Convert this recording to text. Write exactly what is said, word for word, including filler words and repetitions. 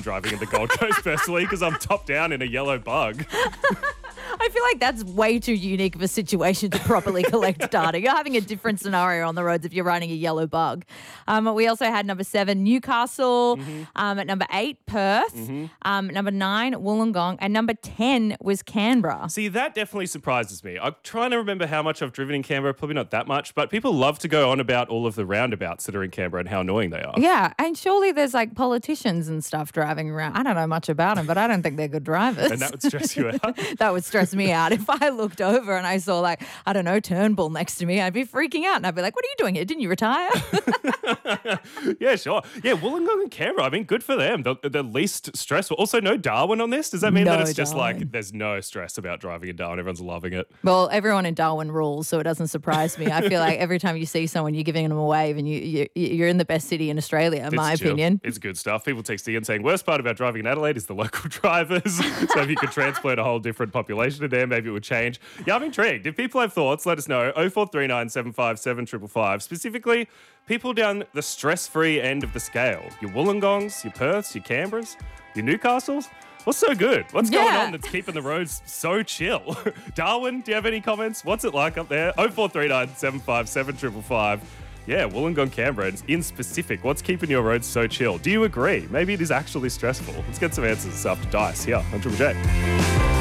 driving in the Gold Coast personally because I'm top down in a yellow bug. I feel like that's way too unique of a situation to properly collect data. You're having a different scenario on the roads if you're riding a yellow bug. Um, we also had number seven, Newcastle. Mm-hmm. Um, at number eight, Perth. Mm-hmm. Um, number nine, Wollongong. And number ten was Canberra. See, that definitely surprises me. I'm trying to remember how much I've driven in Canberra, probably not that much, but people love to go on about all of the roundabouts that are in Canberra and how annoying they are. Yeah, and surely there's like politicians and stuff driving around. I don't know much about them, but I don't think they're good drivers. And that would stress you out? That would stress me out. If I looked over and I saw like, I don't know, Turnbull next to me, I'd be freaking out and I'd be like, what are you doing here? Didn't you retire? Yeah, sure. Yeah, Wollongong and Canberra, I mean, good for them. The, the least stressful. Also, no Darwin on this? Does that mean no that it's just Darwin. like there's no stress about driving in Darwin? Everyone's loving it. Well, everyone in Darwin rules, so it doesn't surprise me. I feel like every time you see someone, you're giving them a wave and you, you, you're in the best city in Australia, in It's my chill. opinion. It's good stuff. People texting in saying, worst part about driving in Adelaide is the local drivers. So if you could transplant a whole different population in there, maybe it would change. Yeah, I'm intrigued. If people have thoughts, let us know. oh four three nine, seven five seven, five five five. Specifically, people down the stress-free end of the scale. Your Wollongongs, your Perths, your Canberras, your Newcastles. What's so good? What's going Yeah. on that's keeping the roads so chill? Darwin, do you have any comments? What's it like up there? oh four three nine, seven five seven, five five five. Yeah, Wollongong, Canberra, in specific, what's keeping your roads so chill? Do you agree? Maybe it is actually stressful. Let's get some answers after Dice here on Triple J.